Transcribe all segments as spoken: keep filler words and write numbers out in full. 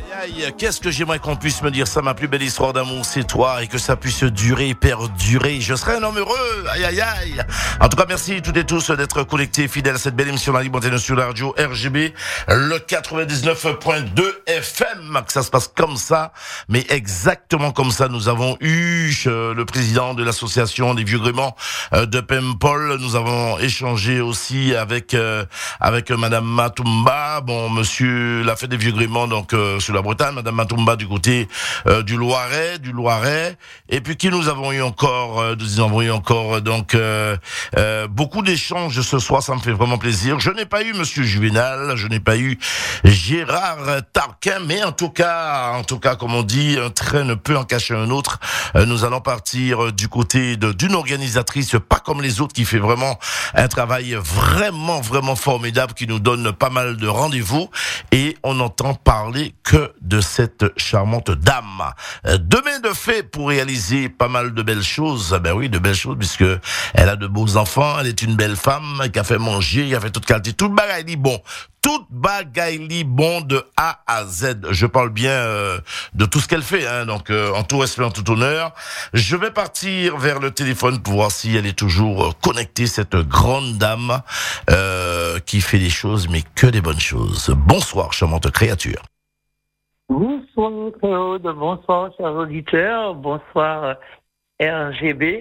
Aïe, qu'est-ce que j'aimerais qu'on puisse me dire ça, ma plus belle histoire d'amour, c'est toi, et que ça puisse durer, perdurer. Je serais un homme heureux. Aïe, aïe, aïe. En tout cas, merci toutes et tous d'être connectés, fidèles à cette belle émission La Libre Antenne sur la radio R G B, le quatre-vingt-dix-neuf point deux F M. Que ça se passe comme ça, mais exactement comme ça. Nous avons eu euh, le président de l'association des vieux gréments euh, de Paimpol. Nous avons échangé aussi avec euh, avec Madame Matumba. Bon, Monsieur la fête des vieux gréments, donc euh, sur la Bretagne, Madame Matumba du côté euh, du Loiret, du Loiret, et puis qui nous avons eu encore, euh, nous avons eu encore donc euh, euh, beaucoup d'échanges ce soir, ça me fait vraiment plaisir. Je n'ai pas eu Monsieur Juvenal, je n'ai pas eu Gérard Tarquin, mais en tout cas, en tout cas, comme on dit, un train ne peut en cacher un autre. Euh, nous allons partir du côté de, d'une organisatrice, pas comme les autres, qui fait vraiment un travail vraiment, vraiment formidable, qui nous donne pas mal de rendez-vous, et on n'entend parler que de cette charmante dame. Demain de fait pour réaliser pas mal de belles choses. Ben oui, de belles choses, puisque elle a de beaux enfants, elle est une belle femme, qui a fait manger, qui a fait toute qualité, toute bagaille li bon. Toute bagaille li bon de A à Z. Je parle bien euh, de tout ce qu'elle fait, hein, donc euh, en tout respect, en tout honneur. Je vais partir vers le téléphone pour voir si elle est toujours connectée, cette grande dame euh, qui fait des choses, mais que des bonnes choses. Bonsoir, charmante créature. Bonsoir Claude, bonsoir chers auditeurs, bonsoir R G B,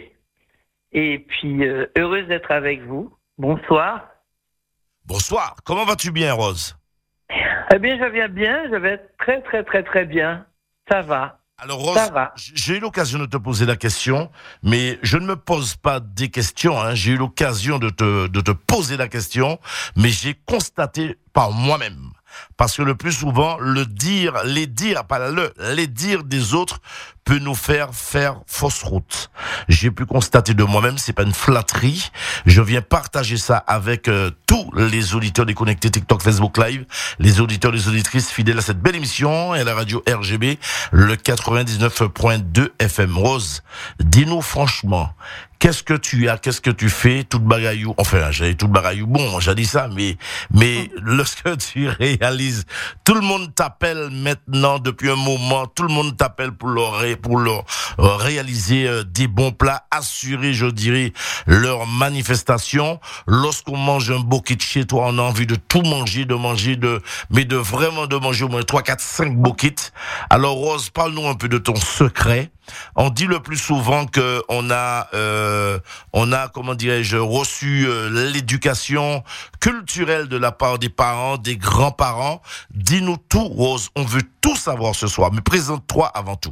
et puis euh, heureuse d'être avec vous. Bonsoir. Bonsoir, comment vas-tu bien, Rose? Eh bien, je viens bien, je vais très très très très bien, ça va. Alors Rose, j'ai eu l'occasion de te poser la question, mais je ne me pose pas des questions, hein. J'ai eu l'occasion de te, de te poser la question, mais j'ai constaté par moi-même. Parce que le plus souvent, le dire, les dire, pas le, les dire des autres peut nous faire faire fausse route. J'ai pu constater de moi-même, c'est pas une flatterie. Je viens partager ça avec euh, tous les auditeurs des Connectés TikTok, Facebook Live, les auditeurs, les auditrices fidèles à cette belle émission et à la radio R G B, le quatre-vingt-dix-neuf point deux F M. Rose, dis-nous franchement, qu'est-ce que tu as, qu'est-ce que tu fais, toute bagaillou, enfin, j'avais toute bagaillou, bon, j'ai dit ça, mais, mais, lorsque tu réalises, tout le monde t'appelle maintenant, depuis un moment, tout le monde t'appelle pour leur, pour leur euh, réaliser euh, des bons plats, assurer, je dirais, leur manifestation. Lorsqu'on mange un bokit chez toi, on a envie de tout manger, de manger de, mais de vraiment de manger au moins trois, quatre, cinq bokits. Alors, Rose, parle-nous un peu de ton secret. On dit le plus souvent que on a, euh, on a, comment dirais-je, reçu euh, l'éducation culturelle de la part des parents, des grands-parents. Dis-nous tout, Rose. On veut tout savoir ce soir. Mais présente-toi avant tout.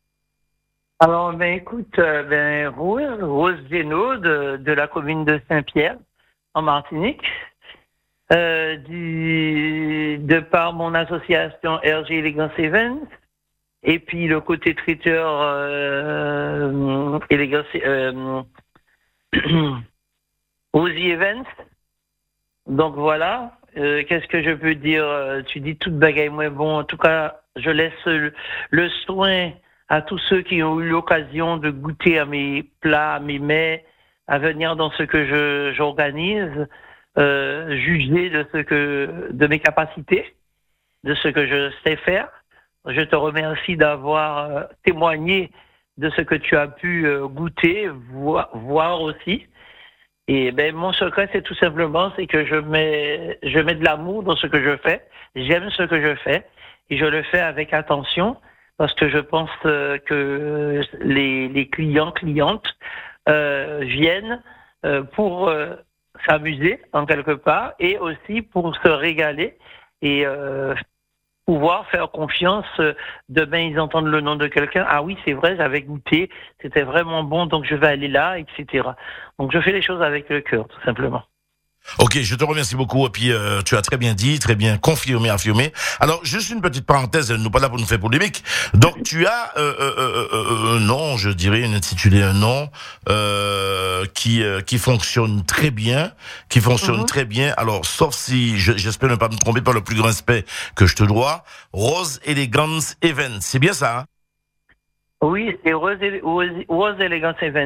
Alors, ben écoute, euh, ben Rose, Rose Génaud de, de la commune de Saint-Pierre, en Martinique, euh, du, de par mon association R G Elegance Events. Et puis le côté traiteur euh, élégance, euh, Ozzy Events. Donc voilà. Euh, qu'est-ce que je peux dire? Tu dis toute bagaille moins bon. En tout cas, je laisse le, le soin à tous ceux qui ont eu l'occasion de goûter à mes plats, à mes mets, à venir dans ce que je j'organise, euh, juger de ce que de mes capacités, de ce que je sais faire. Je te remercie d'avoir euh, témoigné de ce que tu as pu euh, goûter, vo- voir aussi. Et ben mon secret, c'est tout simplement, c'est que je mets, je mets de l'amour dans ce que je fais. J'aime ce que je fais et je le fais avec attention parce que je pense euh, que les, les clients, clientes euh, viennent euh, pour euh, s'amuser en quelque part et aussi pour se régaler et euh, pouvoir faire confiance. Demain, ils entendent le nom de quelqu'un. Ah oui, c'est vrai, j'avais goûté, c'était vraiment bon, donc je vais aller là, et cetera. Donc, je fais les choses avec le cœur, tout simplement. Ok, je te remercie beaucoup. Et puis, euh, tu as très bien dit, très bien confirmé, affirmé. Alors, juste une petite parenthèse, nous pas là pour nous faire polémique. Donc, tu as euh, euh, euh, euh, un nom, je dirais, un intitulé, un nom euh, qui euh, qui fonctionne très bien, qui fonctionne mm-hmm. très bien. Alors, sauf si, je, j'espère ne pas me tromper par le plus grand respect que je te dois, Rose Elegance Events, c'est bien ça, hein? Oui, c'est Rose, Rose, Rose Elegance Events.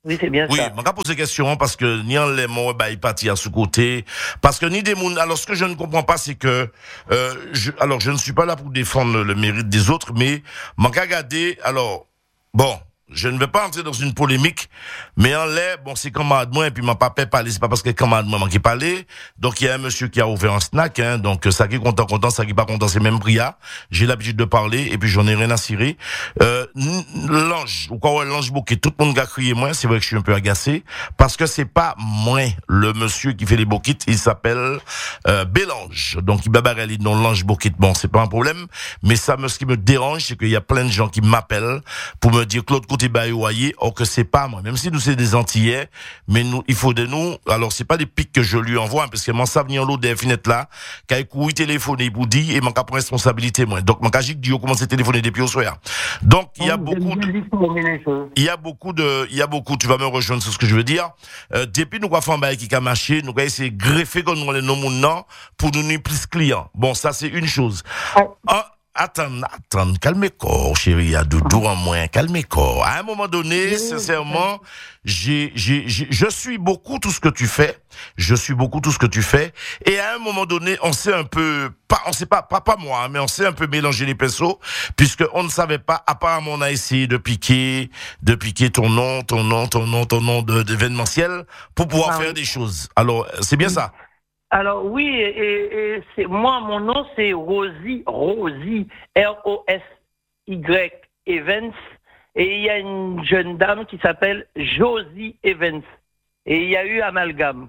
Oui, c'est bien Oui, ça. je vais poser question parce que ni en les mots, bah, il partit à sous-côté. Parce que ni des moun, alors ce que je ne comprends pas, c'est que, euh, je, alors je ne suis pas là pour défendre le mérite des autres, mais, m'en regarder, alors, bon, je ne vais pas entrer dans une polémique, mais en l'air, bon, c'est camarade moi, et puis mon papa parler, c'est pas parce que camarade moi qui parlait. Donc, il y a un monsieur qui a ouvert un snack, hein, donc, ça qui est content, content, ça qui est pas content, c'est même Bria. J'ai l'habitude de parler, et puis j'en ai rien à cirer. Euh, l'ange, ou quoi, ouais, l'ange bouquet, tout le monde a crié moi, c'est vrai que je suis un peu agacé, parce que c'est pas moi, le monsieur qui fait les bouquets, il s'appelle, euh, Bélange. Donc, il babarelle, non, l'ange bouquet, bon, c'est pas un problème, mais ça me, ce qui me dérange, c'est qu'il y a plein de gens qui m'appellent pour me dire que l'autre côté baïoyer, or que c'est pas moi. Même si nous c'est des Antillais, mais nous, il faut de nous, alors c'est pas des pics que je lui envoie, parce que moi, ça vient l'autre des fenêtres là, qui a couru téléphoner pour dire, et mon cap responsabilité, moi. Donc, mon cas, j'ai dit, on commence à téléphoner depuis au soir. Donc, il y a beaucoup de, il y a beaucoup de, il y a beaucoup, tu vas me rejoindre sur ce que je veux dire. Euh, depuis nous, quoi, faire un bail qui a marché, nous, quoi, essayer de greffer comme nous, les noms, non, pour nous, nous, plus clients. Bon, ça, c'est une chose. Un, Attends, attends, calme-toi, chérie, il y a doudou en moins, calme-toi. À un moment donné, sincèrement, j'ai, j'ai, j'ai, je suis beaucoup tout ce que tu fais, je suis beaucoup tout ce que tu fais, et à un moment donné, on s'est un peu, pas, on sait pas, pas, pas moi, mais on s'est un peu mélangé les pinceaux, puisque on ne savait pas, apparemment on a essayé de piquer, de piquer ton nom, ton nom, ton nom, ton nom de, d'événementiel, pour pouvoir ah, faire oui. des choses. Alors, c'est bien ça? Alors oui, et, et, et c'est moi, mon nom c'est Rosie, Rosie, R O S Y Evans, et il y a une jeune dame qui s'appelle Josie Evans, et il y a eu amalgame.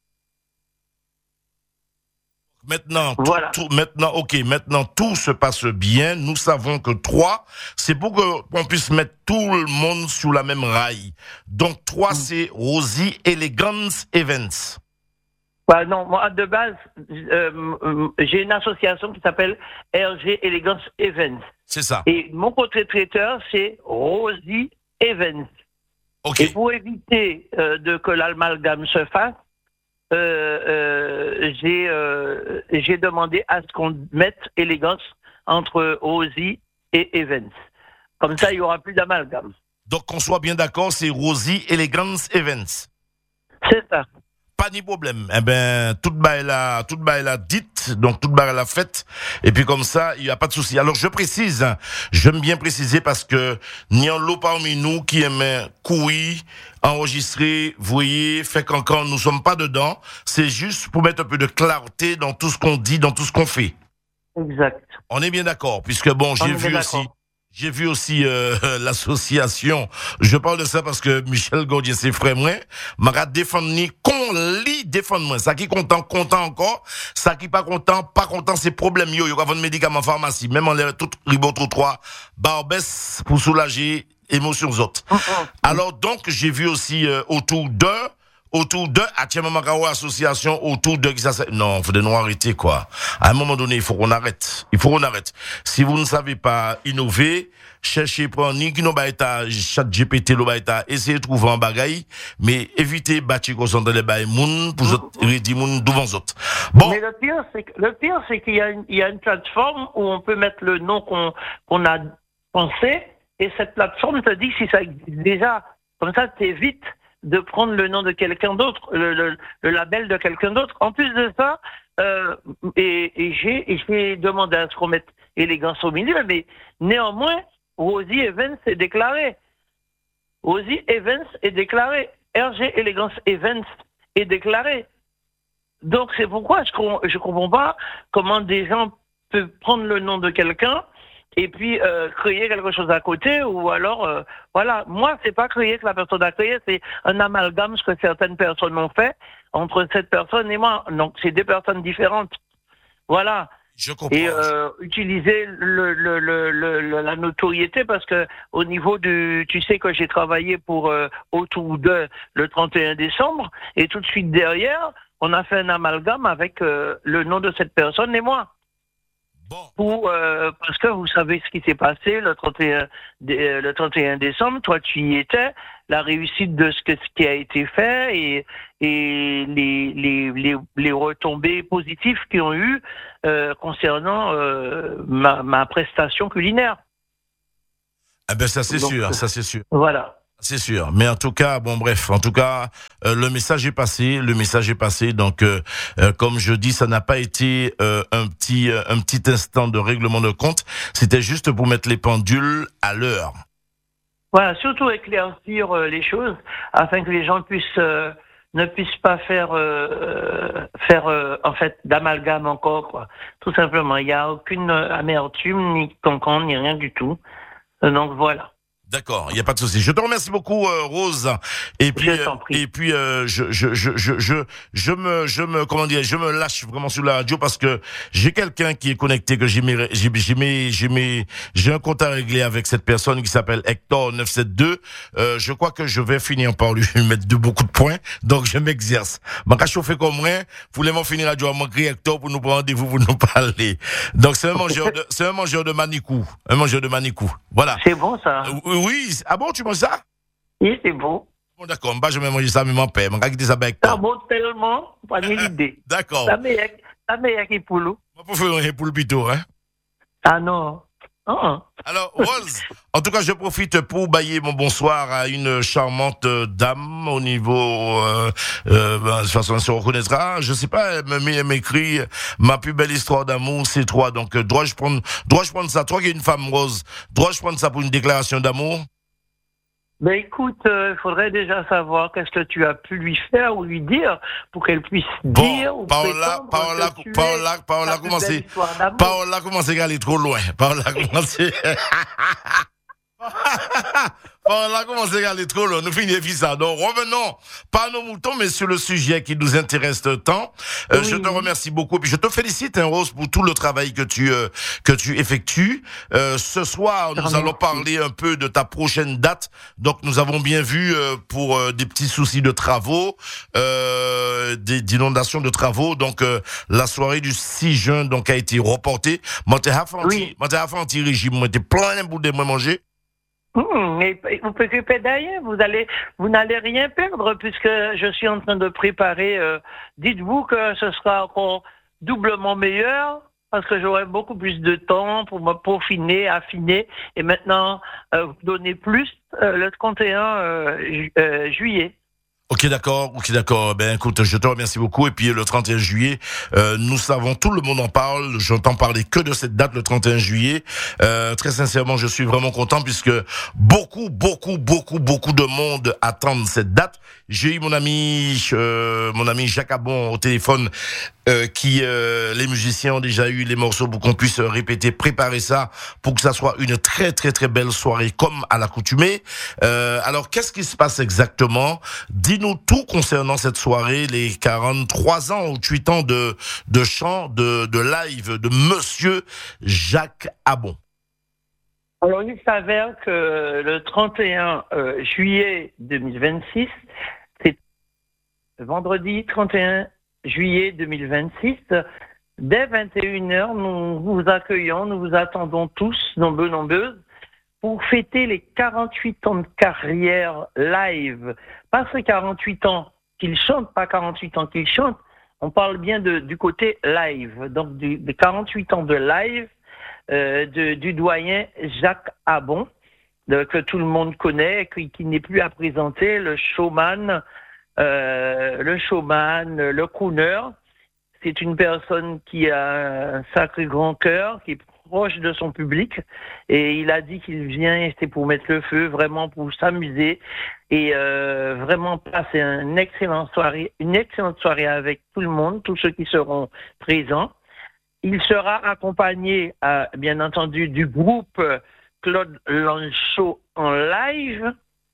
Maintenant, voilà. tout, tout, maintenant, ok, maintenant tout se passe bien. Nous savons que trois, c'est pour qu'on puisse mettre tout le monde sous la même raille. Donc trois, mmh. c'est Rosie Elegance Evans. Bah non, moi de base, euh, j'ai une association qui s'appelle R G Elegance Evans. C'est ça. Et mon portrait-traiteur, c'est Rosie Evans. Ok. Et pour éviter euh, de que l'amalgame se fasse, euh, euh, j'ai, euh, j'ai demandé à ce qu'on mette élégance entre Rosie et Evans. Comme ça, il n'y aura plus d'amalgame. Donc, qu'on soit bien d'accord, c'est Rosie Elegance Evans. C'est ça. Pas ni problème. Eh ben, toute baille là, toute baille là dite, donc toute baille là faite. Et puis comme ça, il y a pas de souci. Alors je précise, j'aime bien préciser parce que n'y en a parmi nous qui aiment courir, enregistrer, voyez, fait qu'encore nous sommes pas dedans. C'est juste pour mettre un peu de clarté dans tout ce qu'on dit, dans tout ce qu'on fait. Exact. On est bien d'accord, puisque bon, j'ai vu aussi. J'ai vu aussi euh, l'association. Je parle de ça parce que Michel Gordier, c'est frère moi, m'a défendu qu'on lit défendre moi. Ça qui content, content encore. Ça qui pas content, pas content, c'est problème yo. Yo va vendre médicaments en pharmacie, même en l'air tout ribotro trois, Barbès pour soulager émotions autres. Alors donc j'ai vu aussi euh, autour d'un autour de actuellement Makawa association autour de qui ça non faut de nous arrêter quoi. À un moment donné il faut qu'on arrête il faut qu'on arrête si vous ne savez pas innover cherchez prendre ni qui no ba eta chat G P T lo ba eta essayer de trouver un bagaille mais évitez bâtir comme ça dans les bail moun pour autres redit moun devant autres. Bon mais le pire c'est que le pire c'est qu'il y a une il y a une plateforme où on peut mettre le nom qu'on qu'on a pensé et cette plateforme te dit si ça existe déjà comme ça t'évites de prendre le nom de quelqu'un d'autre, le, le, le label de quelqu'un d'autre. En plus de ça, euh, et, et, j'ai, et j'ai demandé à ce qu'on mette élégance au milieu, mais néanmoins, Rosie Evans est déclaré. Rosie Evans est déclaré. R G Élégance Evans est déclaré. Donc c'est pourquoi je ne comprends pas comment des gens peuvent prendre le nom de quelqu'un et puis euh, créer quelque chose à côté, ou alors, euh, voilà, moi, c'est pas créer que la personne a créé, c'est un amalgame, ce que certaines personnes ont fait entre cette personne et moi. Donc, c'est deux personnes différentes. Voilà. Je comprends. Et euh, utiliser le, le, le, le, la notoriété, parce que au niveau du... Tu sais que j'ai travaillé pour euh, autour de le trente et un décembre, et tout de suite derrière, on a fait un amalgame avec euh, le nom de cette personne et moi. Bon. Pour, euh, parce que vous savez ce qui s'est passé le trente et un, le trente et un décembre, toi tu y étais, la réussite de ce, que, ce qui a été fait et, et les, les, les, les retombées positives qu'ils ont eu euh, concernant euh, ma, ma prestation culinaire. Ah ben ça c'est Donc, sûr, ça c'est sûr. Voilà. C'est sûr, mais en tout cas, bon bref, en tout cas, euh, le message est passé, le message est passé. Donc, euh, euh, comme je dis, ça n'a pas été euh, un petit, euh, un petit instant de règlement de compte. C'était juste pour mettre les pendules à l'heure. Voilà, surtout éclaircir euh, les choses afin que les gens puissent euh, ne puissent pas faire euh, faire euh, en fait d'amalgame encore, quoi. Tout simplement, il n'y a aucune amertume ni cancan ni rien du tout. Euh, donc voilà. D'accord, il n'y a pas de souci. Je te remercie beaucoup, euh, Rose. Et puis, Je t'en prie. et puis, euh, je, je, je, je, je, je me, je me, comment dire, je me lâche vraiment sur la radio parce que j'ai quelqu'un qui est connecté que j'ai mis, j'ai, j'ai mis, j'ai mis, j'ai un compte à régler avec cette personne qui s'appelle Hector neuf sept deux. Euh, je crois que je vais finir par lui mettre de beaucoup de points. Donc, je m'exerce. Ma quand je fais comme moi, voulez-moi finir la radio à m'écrire Hector pour nous prendre rendez-vous pour nous parler. Donc, c'est un mangeur de, c'est un mangeur de manicou. Un mangeur de manicou. Voilà. C'est bon ça. Euh, Oui, ah bon, tu manges ça? Oui, c'est bon. Bon, d'accord, bah, je vais manger ça, mais mon père, je vais quitter ça avec Ça toi. bon tellement, pas ni l'idée. D'accord. Ça meilleur, ça meilleur qui pour nous. On peut faire un pour le pito, hein. Ah non. Ah. Alors, Rose, en tout cas, je profite pour bailler mon bonsoir à une charmante euh, dame au niveau, euh, euh, ben, de toute façon, elle se reconnaîtra. Je sais pas, elle me met, elle m'écrit, ma plus belle histoire d'amour, c'est toi. Donc, euh, dois-je prendre, dois-je prendre ça? Toi qui es une femme, Rose, dois-je prendre ça pour une déclaration d'amour? Ben écoute, il euh, faudrait déjà savoir qu'est-ce que tu as pu lui faire ou lui dire pour qu'elle puisse Bon, dire ou Paola, prétendre Paola, que tu Paola, es Paola, sa plus comment belle c'est? histoire d'amour. Paola, comment c'est qu'elle est trop loin? Paola, comment c'est? Paola, comment c'est qu'elle est trop loin? Nous finissons ça. Donc, revenons, pas à nos moutons, mais sur le sujet qui nous intéresse tant. Euh, Oui. Je te remercie beaucoup. Puis je te félicite, hein, Rose, pour tout le travail que tu, euh, que tu effectues. Euh, ce soir, nous allons parler un peu de ta prochaine date. Donc, nous avons bien vu, euh, pour euh, des petits soucis de travaux, euh, des d'inondations de travaux. Donc, euh, la soirée du six juin, donc, a été reportée. Moi, t'es Oui. anti régime. Moi, t'es plein de bout de moi manger. Hum, mais vous préoccupez d'ailleurs, vous allez, vous n'allez rien perdre puisque je suis en train de préparer. Euh, dites-vous que ce sera encore doublement meilleur parce que j'aurai beaucoup plus de temps pour me peaufiner, affiner et maintenant euh, vous donner plus euh, le trente et un euh, ju- euh, juillet. Ok, d'accord, ok, d'accord. Ben, écoute, je te remercie beaucoup. Et puis, le trente et un juillet, euh, nous savons, tout le monde en parle. J'entends parler que de cette date, le trente et un juillet. Euh, très sincèrement, je suis vraiment content puisque beaucoup, beaucoup, beaucoup, beaucoup de monde attendent cette date. J'ai eu mon ami, euh, mon ami Jacques Abon au téléphone, euh, qui, euh, les musiciens ont déjà eu les morceaux pour qu'on puisse répéter, préparer ça pour que ça soit une très, très, très belle soirée comme à l'accoutumée. Euh, alors, qu'est-ce qui se passe exactement? Dis-nous tout concernant cette soirée, les quarante-trois ans ou huit ans de, de chant, de, de live de Monsieur Jacques Abon. Alors il s'avère que le trente et un euh, juillet deux mille vingt-six, c'est vendredi trente et un juillet deux mille vingt-six, dès vingt et une heures, nous vous accueillons, nous vous attendons tous, nombreux, nombreuses, pour fêter les quarante-huit ans de carrière live. Pas ces quarante-huit ans qu'il chante, pas quarante-huit ans qu'il chante, on parle bien de, du côté live, donc du, des quarante-huit ans de live euh, de, du doyen Jacques Abon, de, que tout le monde connaît, qui, qui n'est plus à présenter, le showman, euh, le showman, le crooner. C'est une personne qui a un sacré grand cœur, qui est proche de son public, et il a dit qu'il vient, c'était pour mettre le feu, vraiment pour s'amuser et euh, vraiment passer une excellente soirée, une excellente soirée avec tout le monde, tous ceux qui seront présents. Il sera accompagné, euh, bien entendu, du groupe Claude Lanchot en live.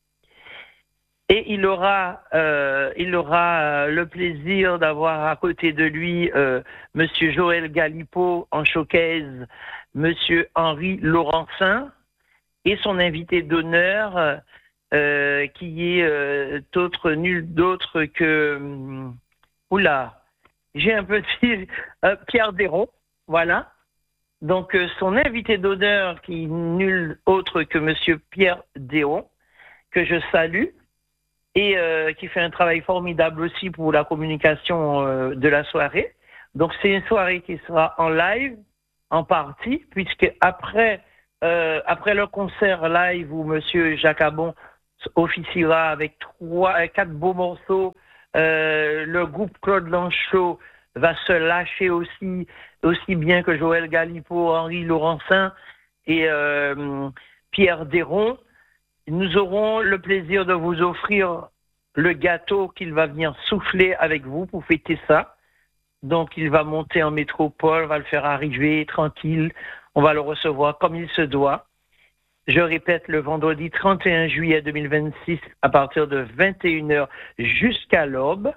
Et il aura, euh, il aura euh, le plaisir d'avoir à côté de lui euh, Monsieur Joël Galipeau en showcase, Monsieur Henri Laurencin et son invité d'honneur euh, qui est euh, autre, nul d'autre que hum, oula, j'ai un petit euh, Pierre Desron, voilà. Donc euh, son invité d'honneur qui est nul autre que Monsieur Pierre Desron, que je salue. Et euh, qui fait un travail formidable aussi pour la communication euh, de la soirée. Donc c'est une soirée qui sera en live, en partie, puisque après, euh, après le concert live où Monsieur Jacques Abon officiera avec trois, quatre beaux morceaux. Euh, le groupe Claude Lanchot va se lâcher aussi, aussi bien que Joël Galipeau, Henri Laurencin et euh, Pierre Desron. Nous aurons le plaisir de vous offrir le gâteau qu'il va venir souffler avec vous pour fêter ça. Donc, il va monter en métropole, on va le faire arriver tranquille, on va le recevoir comme il se doit. Je répète, le vendredi trente et un juillet deux mille vingt-six, à partir de vingt et une heures jusqu'à l'aube.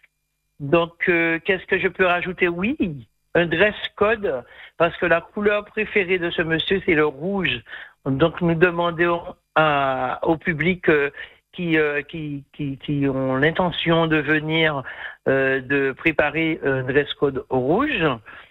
Donc, euh, qu'est-ce que je peux rajouter? Oui, un dress code, parce que la couleur préférée de ce monsieur, c'est le rouge. Donc, nous demandons à, au public euh, qui, euh, qui, qui, qui ont l'intention de venir, euh, de préparer un dress code rouge,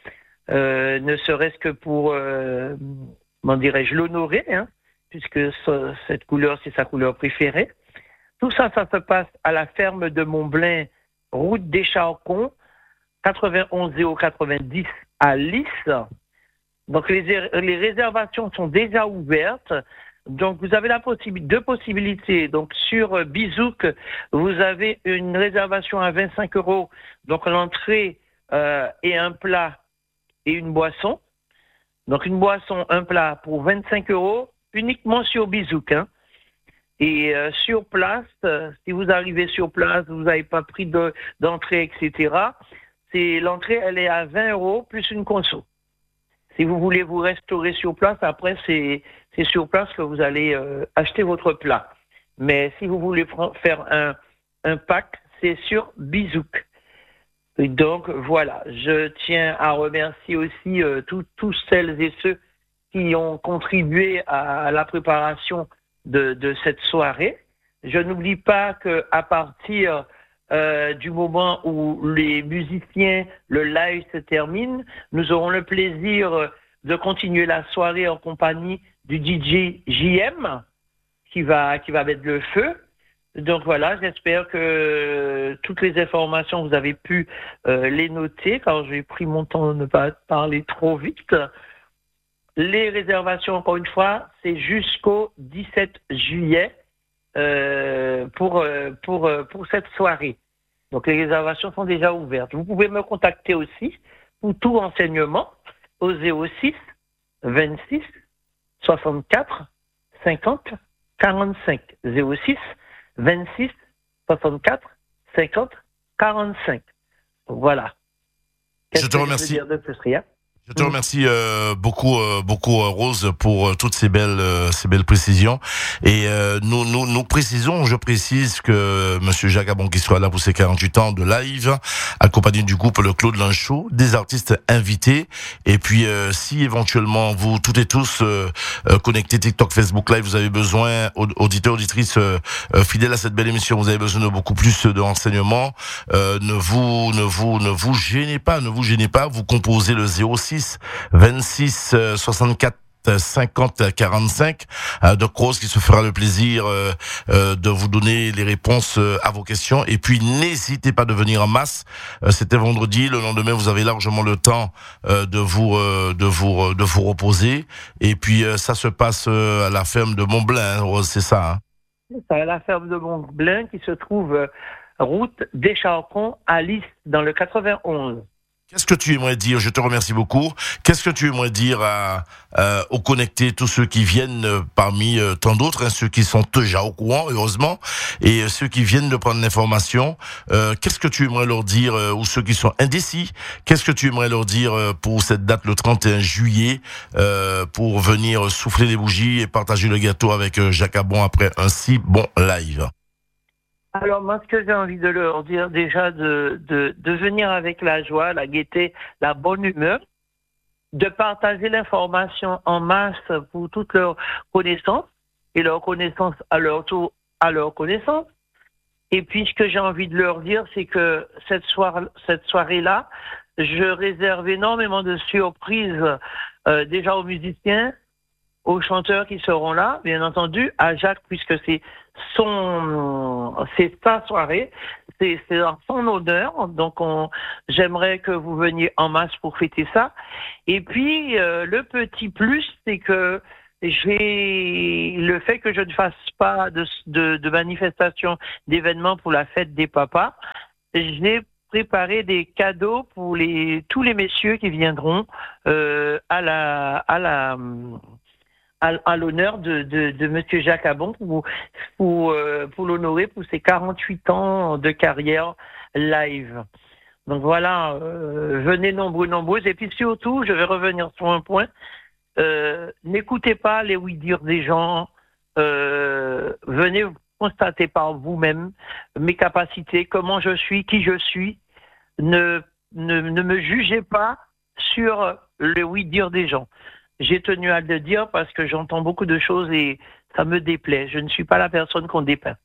euh, ne serait-ce que pour, euh, comment dirais-je, l'honorer, hein, puisque ce, cette couleur, c'est sa couleur préférée. Tout ça, ça se passe à la ferme de Montblin, route des Charcons, quatre-vingt-onze zéro quatre-vingt-dix à Lys. Donc, les, les réservations sont déjà ouvertes. Donc, vous avez la possibilité, deux possibilités. Donc, sur Bizouk, vous avez une réservation à vingt-cinq euros. Donc, l'entrée euh, et un plat et une boisson. Donc, une boisson, un plat pour vingt-cinq euros, uniquement sur Bizouk, hein. Et euh, sur place, euh, si vous arrivez sur place, vous n'avez pas pris de, d'entrée, et cetera, c'est, l'entrée, elle est à vingt euros plus une conso. Si vous voulez vous restaurer sur place, après, c'est, c'est sur place que vous allez euh, acheter votre plat. Mais si vous voulez pr- faire un, un pack, c'est sur Bizouk. Et donc, voilà. Je tiens à remercier aussi euh, tous, tous celles et ceux qui ont contribué à la préparation de, de cette soirée. Je n'oublie pas qu'à partir euh, du moment où les musiciens, le live se termine, nous aurons le plaisir de continuer la soirée en compagnie du D J J M qui va, qui va mettre le feu. Donc voilà, j'espère que toutes les informations, vous avez pu euh, les noter, car j'ai pris mon temps de ne pas parler trop vite. Les réservations, encore une fois, c'est jusqu'au dix-sept juillet euh, pour, euh, pour, euh, pour cette soirée. Donc, les réservations sont déjà ouvertes. Vous pouvez me contacter aussi pour tout renseignement au zéro six vingt-six soixante-quatre cinquante quarante-cinq. zéro six vingt-six soixante-quatre cinquante quarante-cinq. Donc, voilà. Qu'est-ce Je te que remercie. Je veux dire de plus, rien? Je te remercie euh, beaucoup, euh, beaucoup euh, Rose, pour euh, toutes ces belles, euh, ces belles précisions. Et euh, nous, nous, nous précisons, je précise que Monsieur Jacques Abon qui soit là pour ses quarante-huit ans de live, accompagné du groupe le Claude Lanchot, des artistes invités. Et puis, euh, si éventuellement vous toutes et tous euh, euh, connectés TikTok, Facebook Live, vous avez besoin, auditeurs, auditrices euh, euh, fidèles à cette belle émission, vous avez besoin de beaucoup plus de renseignements. Euh, ne vous, ne vous, ne vous gênez pas, ne vous gênez pas. Vous composez le zéro six vingt-six soixante-quatre cinquante quarante-cinq de Cross qui se fera le plaisir euh, euh, de vous donner les réponses euh, à vos questions. Et puis n'hésitez pas de venir en masse. Euh, c'était vendredi, le lendemain vous avez largement le temps euh, de vous euh, de vous de vous reposer. Et puis euh, ça se passe euh, à la ferme de Montblin, hein, Rose, c'est ça, hein? C'est à la ferme de Montblin qui se trouve euh, route des Charcons à Lys dans le quatre-vingt-onze. Qu'est-ce que tu aimerais dire? Je te remercie beaucoup. Qu'est-ce que tu aimerais dire à, à, aux connectés, tous ceux qui viennent euh, parmi euh, tant d'autres, hein, ceux qui sont déjà au courant, heureusement, et euh, ceux qui viennent de prendre l'information. Euh, qu'est-ce que tu aimerais leur dire, euh, ou ceux qui sont indécis? Qu'est-ce que tu aimerais leur dire euh, pour cette date, le trente et un juillet, euh, pour venir souffler les bougies et partager le gâteau avec euh, Jacques Abon après un si bon live? Alors, moi, ce que j'ai envie de leur dire, déjà, de, de, de venir avec la joie, la gaieté, la bonne humeur, de partager l'information en masse pour toutes leurs connaissances, et leurs connaissances à leur tour, à leur connaissance. Et puis, ce que j'ai envie de leur dire, c'est que cette soirée, cette soirée-là, je réserve énormément de surprises, euh, déjà aux musiciens, aux chanteurs qui seront là, bien entendu, à Jacques, puisque c'est son, c'est sa soirée, c'est, c'est en son honneur, donc on, j'aimerais que vous veniez en masse pour fêter ça. Et puis, euh, le petit plus, c'est que j'ai le fait que je ne fasse pas de, de, de manifestation, d'événements pour la fête des papas. J'ai préparé des cadeaux pour les tous les messieurs qui viendront euh, à la à la à, à l'honneur de, de, de Monsieur Jacques Abon pour pour, euh, pour l'honorer pour ses quarante-huit ans de carrière live. Donc voilà, euh, venez nombreux, nombreuses. Et puis surtout, je vais revenir sur un point. Euh, n'écoutez pas les oui-dire des gens. Euh, venez constater par vous-même mes capacités, comment je suis, qui je suis. Ne, ne, ne me jugez pas sur le oui-dire des gens. J'ai tenu à le dire parce que j'entends beaucoup de choses et ça me déplaît. Je ne suis pas la personne qu'on dépeint.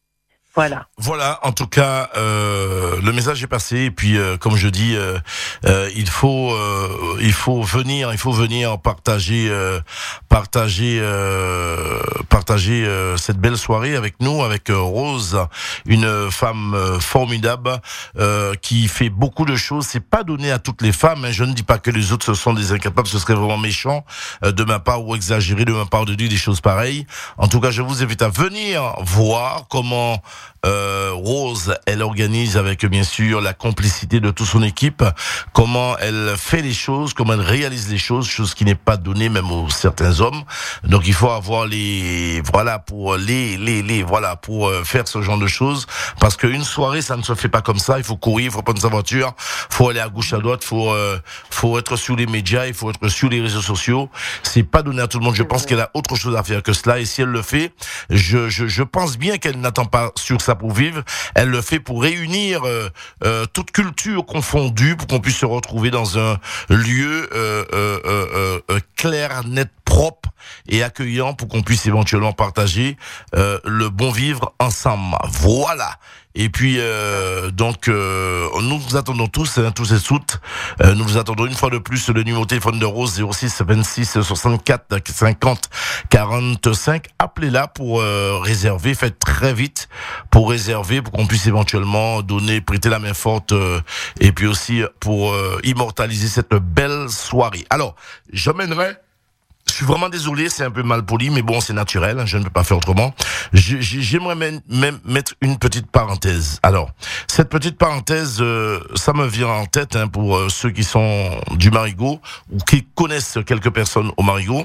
Voilà. Voilà, en tout cas, euh, le message est passé. Et puis, euh, comme je dis, euh, euh, il faut, euh, il faut venir, il faut venir partager, euh, partager, euh, partager euh, cette belle soirée avec nous, avec euh, Rose, une femme euh, formidable euh, qui fait beaucoup de choses. C'est pas donné à toutes les femmes. Hein. Je ne dis pas que les autres ce sont des incapables. Ce serait vraiment méchant euh, de ma part ou exagéré de ma part de dire des choses pareilles. En tout cas, je vous invite à venir voir comment. Euh, Rose, elle organise avec bien sûr la complicité de toute son équipe, comment elle fait les choses, comment elle réalise les choses, chose qui n'est pas donnée même aux certains hommes. Donc il faut avoir les voilà pour les les les voilà pour euh, faire ce genre de choses, parce qu'une soirée ça ne se fait pas comme ça. Il faut courir, il faut prendre sa voiture, faut aller à gauche à droite, faut euh, faut être sur les médias, il faut être sur les réseaux sociaux. C'est pas donné à tout le monde. Je pense qu'elle a autre chose à faire que cela, et si elle le fait, je je je pense bien qu'elle n'attend pas sur ça pour vivre. Elle le fait pour réunir euh, euh, toute culture confondue, pour qu'on puisse se retrouver dans un lieu euh, euh, euh, euh, clair, net, propre et accueillant, pour qu'on puisse éventuellement partager euh, le bon vivre ensemble. Voilà. Et puis euh, donc euh, nous vous attendons tous, hein, tous et toutes. Euh, nous vous attendons une fois de plus. Le numéro de téléphone de Rose zéro six vingt-six soixante-quatre cinquante quarante-cinq. Appelez-la pour euh, réserver. Faites très vite pour réserver, pour qu'on puisse éventuellement donner, prêter la main forte euh, et puis aussi pour euh, immortaliser cette belle soirée. Alors, j'emmènerai. Je suis vraiment désolé, c'est un peu mal poli, mais bon, c'est naturel, hein, je ne peux pas faire autrement. J'aimerais même, même mettre une petite parenthèse. Alors, cette petite parenthèse, euh, ça me vient en tête hein, pour euh, ceux qui sont du Marigot ou qui connaissent quelques personnes au Marigot.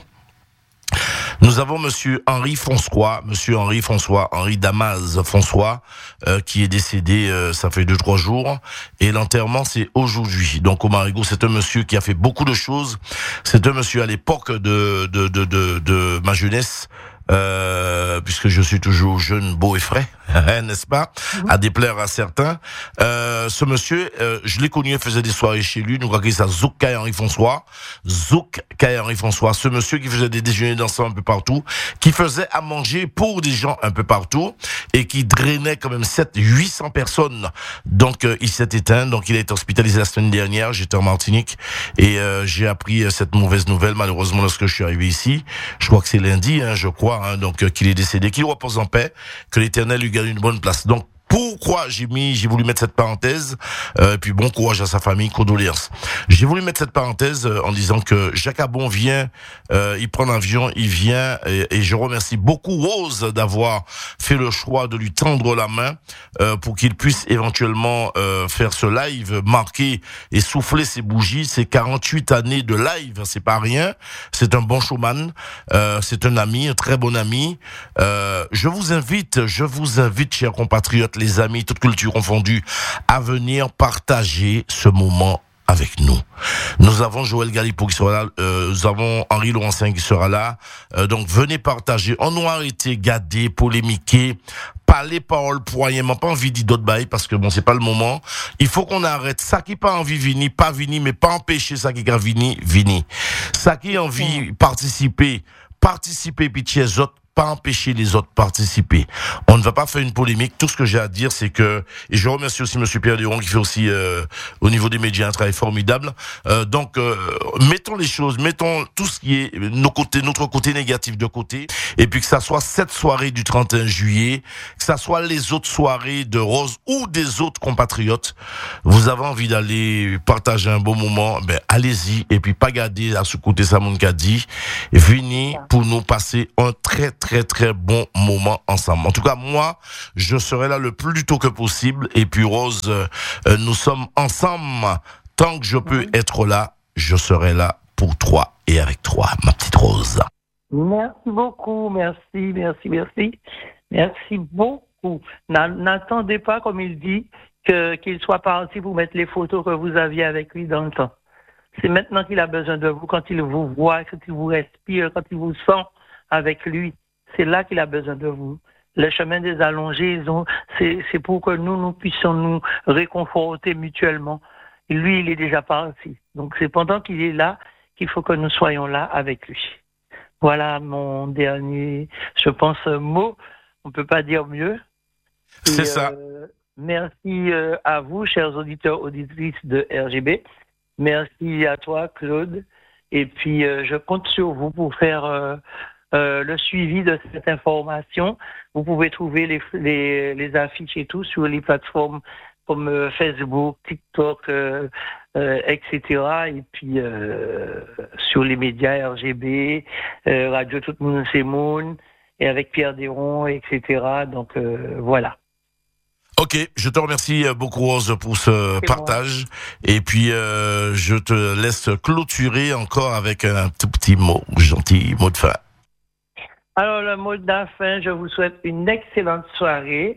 Nous avons Monsieur Henri François, Monsieur Henri François, Henri Damas François, euh, qui est décédé, euh, ça fait deux trois jours, et l'enterrement c'est aujourd'hui. Donc au Marigot, c'est un monsieur qui a fait beaucoup de choses. C'est un monsieur à l'époque de de de de, de ma jeunesse. Euh, puisque je suis toujours jeune, beau et frais, n'est-ce pas, mmh. à déplaire à certains. Euh, ce monsieur, euh, je l'ai connu, il faisait des soirées chez lui. Nous croyons ça Zouk Kay Henri François, Zouk Kay Henri François. Ce monsieur qui faisait des déjeuners dansants un peu partout, qui faisait à manger pour des gens un peu partout et qui drainait quand même sept huit cents personnes. Donc euh, il s'est éteint. Donc il a été hospitalisé la semaine dernière. J'étais en Martinique et euh, j'ai appris euh, cette mauvaise nouvelle malheureusement lorsque je suis arrivé ici. Je crois que c'est lundi, hein, je crois. Hein, donc euh, qu'il est décédé, qu'il repose en paix, que l'Éternel lui gagne une bonne place. Donc pourquoi j'ai mis, j'ai voulu mettre cette parenthèse, euh, et puis bon courage à sa famille, condoléances. J'ai voulu mettre cette parenthèse euh, en disant que Jacques Abon vient, euh, il prend l'avion, il vient, et, et je remercie beaucoup Rose d'avoir fait le choix de lui tendre la main euh, pour qu'il puisse éventuellement euh, faire ce live, marquer et souffler ses bougies, ses quarante-huit années de live, c'est pas rien. C'est un bon showman, euh, c'est un ami, un très bon ami. Euh, je vous invite, je vous invite, chers compatriotes, les amis, toute culture confondue, à venir partager ce moment avec nous. Nous avons Joël Galipo qui sera là, euh, nous avons Henri Laurencin qui sera là, euh, donc venez partager. On nous a arrêté, garder, polémiquer, parler paroles poignellement, pas envie d'y d'autres bails parce que bon, c'est pas le moment. Il faut qu'on arrête. Ça qui pas envie vini, pas vini, mais pas empêcher ça qui a vini, vini. Ça qui a envie participer, participer, puis les autres, pas empêcher les autres de participer. On ne va pas faire une polémique. Tout ce que j'ai à dire, c'est que, et je remercie aussi Monsieur Pierre Duron qui fait aussi euh, au niveau des médias un travail formidable. Euh, donc, euh, mettons les choses, mettons tout ce qui est nos côtés, notre côté négatif de côté, et puis que ça soit cette soirée du trente et un juillet, que ça soit les autres soirées de Rose ou des autres compatriotes. Vous avez envie d'aller partager un beau moment, ben allez-y, et puis pas garder à ce côté ça mon qu'a dit. Venez pour nous passer un très très très bon moment ensemble. En tout cas, moi, je serai là le plus tôt que possible. Et puis Rose, euh, nous sommes ensemble. Tant que je peux être là, je serai là pour toi et avec toi, ma petite Rose. Merci beaucoup, merci, merci, merci. Merci beaucoup. N'attendez pas, comme il dit, que, qu'il soit parti pour mettre les photos que vous aviez avec lui dans le temps. C'est maintenant qu'il a besoin de vous, quand il vous voit, quand il vous respire, quand il vous sent avec lui. C'est là qu'il a besoin de vous. Le chemin des allongés, ils ont, c'est, c'est pour que nous, nous puissions nous réconforter mutuellement. Et lui, il est déjà parti. Donc, c'est pendant qu'il est là qu'il faut que nous soyons là avec lui. Voilà mon dernier, je pense, mot. On ne peut pas dire mieux. Et, c'est ça. Euh, merci euh, à vous, chers auditeurs, auditrices de R G B. Merci à toi, Claude. Et puis, euh, je compte sur vous pour faire euh, euh, le suivi de cette information. Vous pouvez trouver les, les, les affiches et tout sur les plateformes comme euh, Facebook, TikTok, euh, euh, et cetera. Et puis, euh, sur les médias R G B, euh, Radio Tout le monde c'est Moon, et avec Pierre Déron, et cetera. Donc, euh, voilà. Ok, je te remercie beaucoup Rose pour ce C'est partage moi. Et puis euh, je te laisse clôturer encore avec un tout petit mot, gentil mot de fin. Alors le mot de la fin, je vous souhaite une excellente soirée,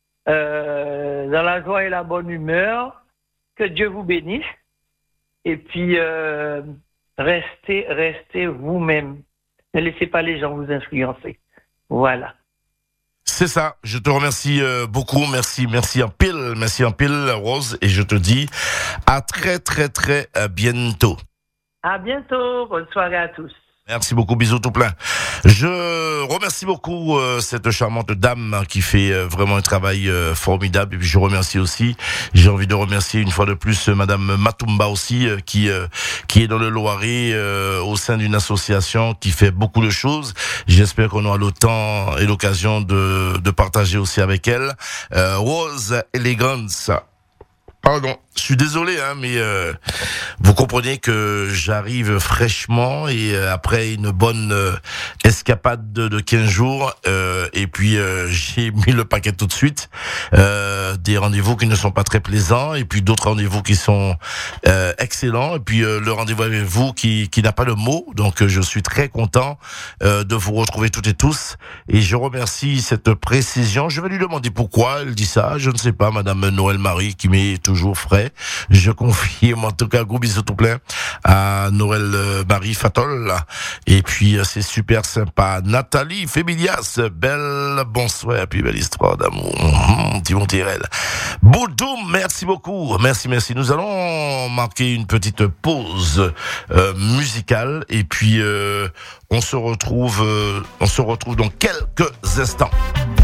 euh, dans la joie et la bonne humeur, que Dieu vous bénisse et puis euh, restez, restez vous-même, ne laissez pas les gens vous influencer. Voilà. C'est ça, je te remercie euh, beaucoup, merci, merci en pile, merci en pile Rose, et je te dis à très très très euh, bientôt. À bientôt, bonne soirée à tous. Merci beaucoup, bisous tout plein. Je remercie beaucoup euh, cette charmante dame qui fait euh, vraiment un travail euh, formidable. Et puis je remercie aussi, j'ai envie de remercier une fois de plus euh, Madame Matumba aussi, euh, qui euh, qui est dans le Loiret euh, au sein d'une association qui fait beaucoup de choses. J'espère qu'on aura le temps et l'occasion de de partager aussi avec elle. Euh, Rose Elegance. Pardon, je suis désolé, hein, mais euh, vous comprenez que j'arrive fraîchement et euh, après une bonne euh, escapade de, de quinze jours, euh, et puis euh, j'ai mis le paquet tout de suite. Euh, des rendez-vous qui ne sont pas très plaisants, et puis d'autres rendez-vous qui sont euh, excellents, et puis euh, le rendez-vous avec vous qui, qui n'a pas de mots. Donc euh, je suis très content euh, de vous retrouver toutes et tous, et je remercie cette précision. Je vais lui demander pourquoi elle dit ça, je ne sais pas, Madame Noël Marie qui m'est toujours frais. Je confirme en tout cas, gros bisous tout plein à Noël euh, Marie Fatol. Et puis euh, c'est super sympa. Nathalie Fébilias, belle bonsoir, et puis belle histoire d'amour. Mmh, Timon Tirel. Boudoum, merci beaucoup. Merci, merci. Nous allons marquer une petite pause euh, musicale, et puis euh, on se retrouve, euh, on se retrouve dans quelques instants.